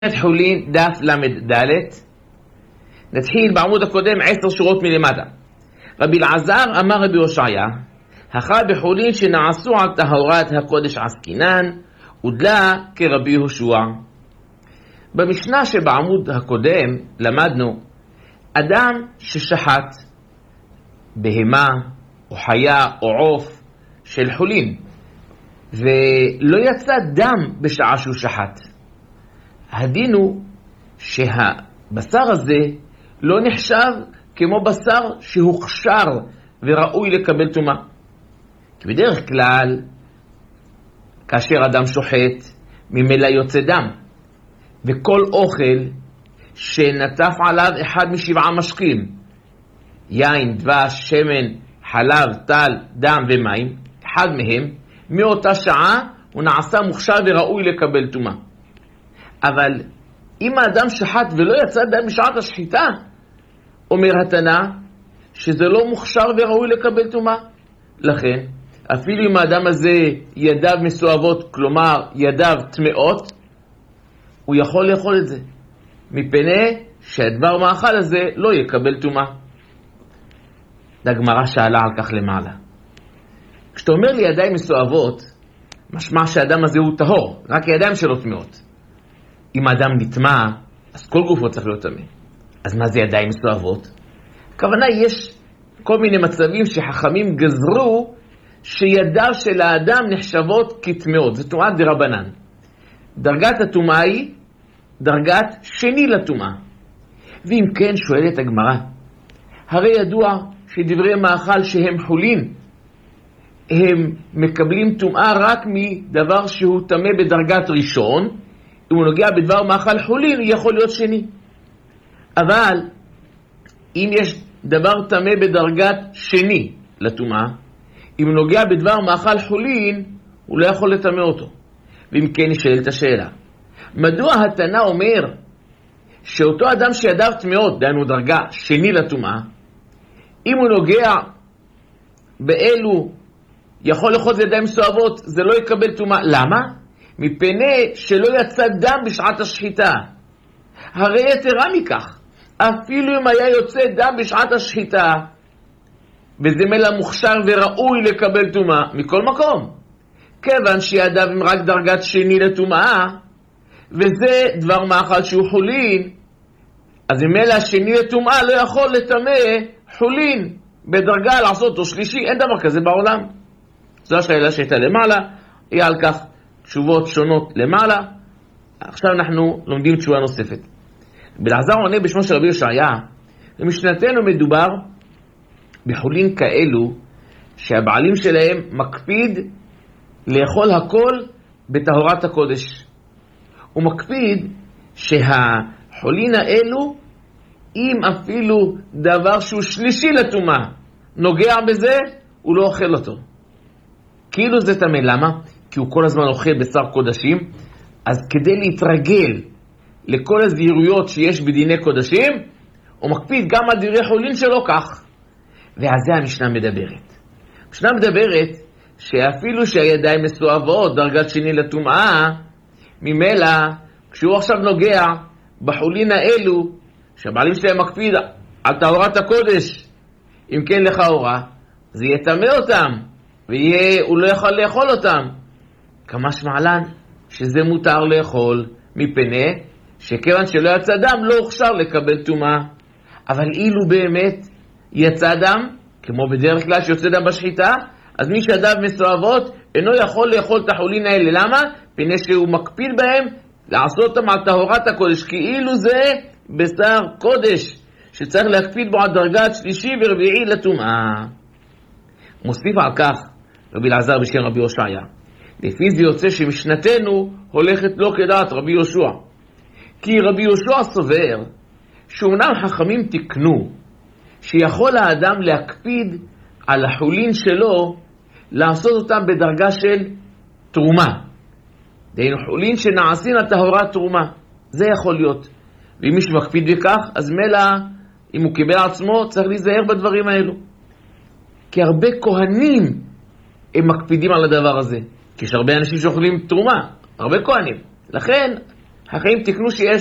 חולין דף למד ד'. נתחיל בעמוד הקודם 10 שורות מלמטה. רבי אלעזר אמר רבי הושעיה, החל בחולין שנעשו על טהרת הקודש עסקינן, ודלה כרבי יהושע. במשנה שבעמוד הקודם למדנו, אדם ששחט בהמה או חיה או עוף של חולין, ולא יצא דם בשעה שהוא שחט. הדין הוא שהבשר הזה לא נחשב כמו בשר שהוכשר וראוי לקבל טומאה. כי בדרך כלל, כאשר אדם שוחט, ממילא יוצא דם. וכל אוכל שנטף עליו אחד משבעה משקים, יין, דבש, שמן, חלב, טל, דם ומים, אחד מהם, מאותה שעה הוא נעשה מוכשר וראוי לקבל טומאה. אבל אם האדם שחט ולא יצא דם בשעת השחיטה, אומר התנא שזה לא מוכשר וראוי לקבל טומאה. לכן, אפילו אם האדם הזה ידיו מסואבות, כלומר ידיו טמאות, הוא יכול לאכול את זה, מפני שהדבר מאכל הזה לא יקבל טומאה. הגמרא שאלה על כך למעלה. כשאתה אומר לי ידיים מסואבות, משמע שהאדם הזה הוא טהור, רק הידיים שלו טמאות. אם האדם נטמא, אז כל גופו צריך להיות טמא. אז מה זה ידיים מסואבות? הכוונה, יש כל מיני מצבים שחכמים גזרו שידיו של האדם נחשבות כטמאות. זה טומאת דרבנן. דרגת הטומאה היא דרגת שני לטומאה. ואם כן, שואלת הגמרא, הרי ידוע שדברי מאכל שהם חולין, הם מקבלים טומאה רק מדבר שהוא טמא בדרגת ראשון. אם הוא נוגע בדבר מאכל חולין, הוא יכול להיות שני. אבל אם יש דבר טמא בדרגת שני לטומאה, אם הוא נוגע בדבר מאכל חולין, הוא לא יכול לטמא אותו. ואם כן, נשאלת השאלה, מדוע התנא אומר שאותו אדם שידיו טמאות, דהיינו דרגה שני לטומאה, אם הוא נוגע באלו יכול לאכול ידיים מסואבות, זה לא יקבל טומאה. למה? מפני שלא יצא דם בשעת השחיטה. הרי יתרה מכך, אפילו אם היה יוצא דם בשעת השחיטה, וזה מלא מוכשר וראוי לקבל טומאה, מכל מקום. כיוון שידיו הם רק דרגת שני לטומאה, וזה דבר מאכל שהוא חולין, אז מלא שני לטומאה לא יכול לטמא חולין בדרגה לעשות אותו שלישי. אין דבר כזה בעולם. זו השאלה שהייתה למעלה, היא על כך תשובות שונות למעלה. עכשיו אנחנו לומדים תשובה נוספת. אלעזר עונה בשמו של רבי הושעיה, במשנתנו מדובר בחולין כאלו שהבעלים שלהם מקפיד לאכול הכל בטהרת הקודש. הוא מקפיד שהחולין האלו, אם אפילו דבר שהוא שלישי לטומאה נוגע בזה, הוא לא אוכל אותו. כאילו זה טמא. למה? כי הוא כל הזמן אוכל בשר קודשים, אז כדי להתרגל לכל הזהירויות שיש בדיני קודשים, הוא מקפיד גם על דברי חולין שלו כך. ועל זה המשנה מדברת. המשנה מדברת שאפילו שהידיים מסואבות, דרגת שני לטומאה, ממילא כשהוא עכשיו נוגע בחולין האלו, שהבעלים שלהם מקפיד על טהרת הקודש, אם כן לכאורה, זה יטמא אותם, והוא לא יכול לאכול אותם. כמה שמעלן שזה מותר לאכול, מפני שכיוון שלא יצא דם לא הוכשר לקבל טומאה. אבל אילו באמת יצא דם, כמו בדרך כלל שיוצא דם בשחיטה, אז מי שידיו מסואבות אינו יכול לאכול את החולין האלה. למה? מפני שהוא מקפיד בהם לעשות אותם על טהרת הקודש, כאילו זה בשר קודש שצריך להקפיד בו על דרגת שלישי ורביעי לטומאה. מוסיף על כך רבי אלעזר בשם רבי הושעיה, לפי זה יוצא שמשנתנו הולכת לא כדעת רבי יהושע. כי רבי יהושע סובר שאומנם חכמים תקנו שיכול האדם להקפיד על החולין שלו לעשות אותם בדרגה של תרומה, דהיינו חולין שנעשים על טהרת תרומה. זה יכול להיות, ואם מישהו מקפיד בכך, אז מלא אם הוא קיבל עצמו צריך להיזהר בדברים האלו. כי הרבה כהנים הם מקפידים על הדבר הזה, כי יש הרבה אנשים שאוכלים תרומה, הרבה כהנים. לכן החיים תקנו שיש